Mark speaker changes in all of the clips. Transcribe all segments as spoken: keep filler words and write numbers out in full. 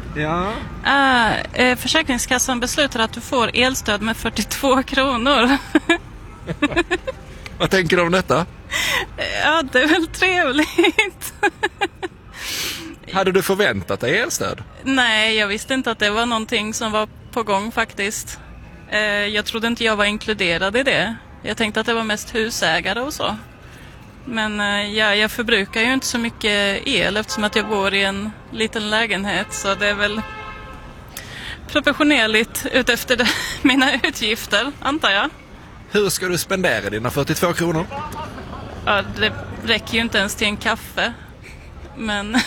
Speaker 1: Ja.
Speaker 2: Uh, eh, Försäkringskassan beslutar att du får elstöd med fyrtiotvå kronor.
Speaker 1: Vad tänker du om detta?
Speaker 2: Ja, det är väl trevligt.
Speaker 1: Hade du förväntat dig elstöd?
Speaker 2: Nej, jag visste inte att det var någonting som var på gång faktiskt. Eh, jag trodde inte jag var inkluderad i det. Jag tänkte att det var mest husägare och så. Men eh, ja, jag förbrukar ju inte så mycket el eftersom att jag bor i en liten lägenhet. Så det är väl proportionerligt utefter det, mina utgifter, antar jag.
Speaker 1: Hur ska du spendera dina fyrtiotvå kronor?
Speaker 2: Ja, det räcker ju inte ens till en kaffe. Men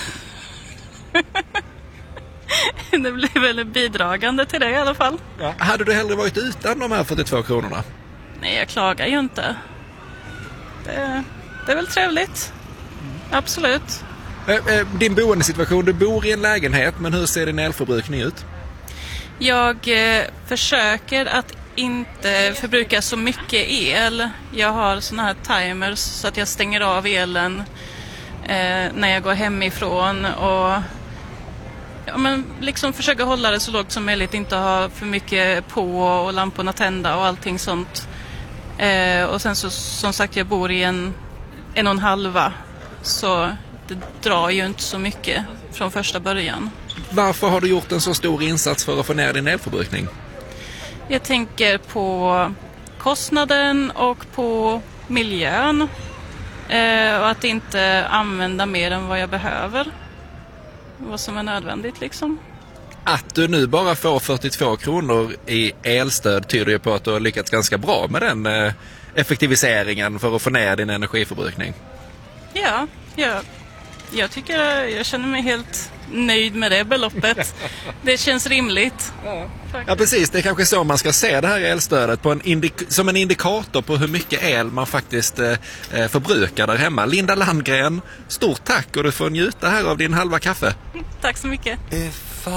Speaker 2: det blir väl bidragande till det i alla fall.
Speaker 1: Ja. Hade du hellre varit utan de här fyrtiotvå kronorna?
Speaker 2: Nej, jag klagar ju inte. Det, det är väl trevligt. Absolut.
Speaker 1: Din boendesituation, du bor i en lägenhet, men hur ser din elförbrukning ut?
Speaker 2: Jag eh, försöker att inte förbruka så mycket el. Jag har såna här timers så att jag stänger av elen eh, när jag går hemifrån och ja, men liksom försöka hålla det så lågt som möjligt, inte ha för mycket på och lamporna tända och allting sånt. Eh, och sen så som sagt, jag bor i en en och en halva, så det drar ju inte så mycket från första början.
Speaker 1: Varför har du gjort en så stor insats för att få ner din elförbrukning?
Speaker 2: Jag tänker på kostnaden och på miljön. Eh, och att inte använda mer än vad jag behöver. Vad som är nödvändigt liksom.
Speaker 1: Att du nu bara får fyrtiotvå kronor i elstöd tyder ju på att du har lyckats ganska bra med den eh, effektiviseringen för att få ner din energiförbrukning.
Speaker 2: Ja, ja. Jag tycker jag känner mig helt nöjd med det beloppet. Det känns rimligt.
Speaker 1: Ja, ja precis. Det är kanske så man ska se det här elstödet på en indik- som en indikator på hur mycket el man faktiskt eh, förbrukar där hemma. Linda Landgren, stort tack, och du får njuta här av din halva kaffe.
Speaker 2: Tack så mycket.